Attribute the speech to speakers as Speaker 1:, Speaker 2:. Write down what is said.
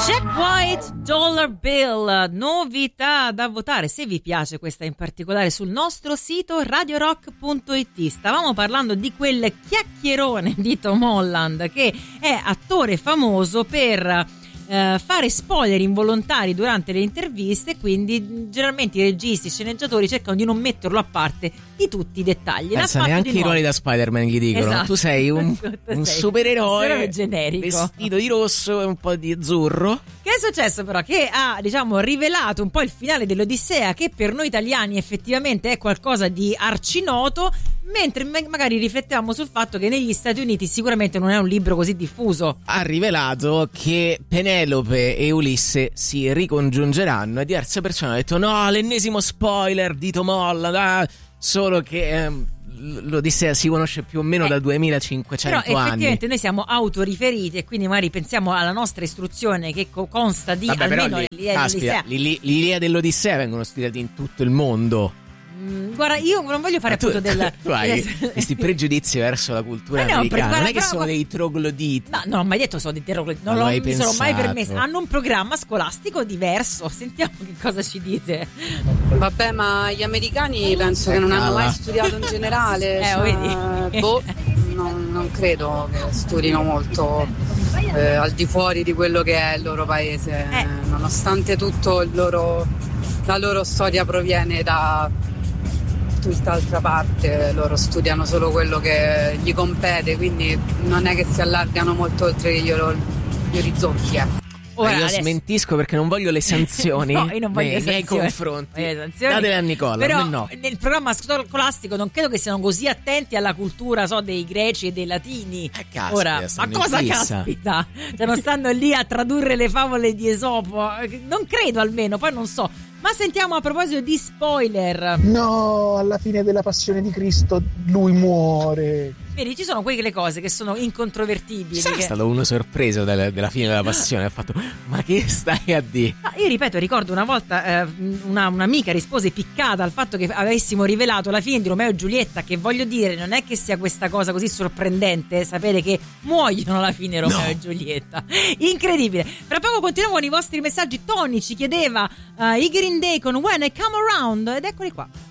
Speaker 1: Jack White, Dollar Bill, novità da votare se vi piace questa in particolare sul nostro sito radiorock.it. Stavamo parlando di quel chiacchierone di Tom Holland che è attore famoso per fare spoiler involontari durante le interviste, quindi generalmente i registi, i sceneggiatori cercano di non metterlo a parte di tutti i dettagli.
Speaker 2: Pensa, neanche i ruoli da Spider-Man gli dicono,
Speaker 1: esatto.
Speaker 2: Tu sei un supereroe
Speaker 1: generico,
Speaker 2: vestito di rosso e un po' di azzurro.
Speaker 1: Che è successo però? Che ha, diciamo, rivelato un po' il finale dell'Odissea, che per noi italiani effettivamente è qualcosa di arcinoto, mentre magari riflettevamo sul fatto che negli Stati Uniti sicuramente non è un libro così diffuso.
Speaker 2: Ha rivelato che Penelope e Ulisse si ricongiungeranno e diverse persone hanno detto no, l'ennesimo spoiler di Tom Holland, solo che l'Odissea si conosce più o meno da 2500 anni.
Speaker 1: Però effettivamente noi siamo autoriferiti e quindi magari pensiamo alla nostra istruzione che consta di almeno l'Iliade
Speaker 2: l'Iliade e l'Odissea vengono studiati in tutto il mondo.
Speaker 1: Guarda, io non voglio fare appunto
Speaker 2: tu hai questi pregiudizi verso la cultura americana, non è che sono dei trogloditi.
Speaker 1: No, non ho mai detto sono dei trogloditi, non mi sono mai permesso. Hanno un programma scolastico diverso, sentiamo che cosa ci dite.
Speaker 3: Vabbè, ma gli americani penso che non hanno mai studiato in generale,
Speaker 1: vedi?
Speaker 3: Non credo che studino molto al di fuori di quello che è il loro paese, nonostante tutto la loro storia proviene da tutt'altra parte, loro studiano solo quello che gli compete, quindi non è che si allargano molto oltre gli orizzonti.
Speaker 2: Ora, io smentisco perché non voglio le sanzioni
Speaker 1: no, io non voglio
Speaker 2: nei confronti. Datele a Nicola.
Speaker 1: Però
Speaker 2: no.
Speaker 1: Nel programma scolastico non credo che siano così attenti alla cultura dei greci e dei latini.
Speaker 2: Caspita,
Speaker 1: ora, ma cosa caspita? Cioè, non stanno lì a tradurre le favole di Esopo? Non credo, almeno, poi non so. Ma sentiamo a proposito di spoiler.
Speaker 4: No, alla fine della Passione di Cristo lui muore.
Speaker 1: Vedi, ci sono quelle cose che sono incontrovertibili.
Speaker 2: Sarà stato uno sorpreso della fine della Passione. Ha fatto, ma che stai a dire?
Speaker 1: No, io ripeto, ricordo una volta un'amica rispose piccata al fatto che avessimo rivelato la fine di Romeo e Giulietta, che voglio dire, non è che sia questa cosa così sorprendente sapere che muoiono alla fine Romeo e Giulietta. Incredibile. Fra poco continuiamo con i vostri messaggi. Tony ci chiedeva i Green Day con When I Come Around, ed eccoli qua.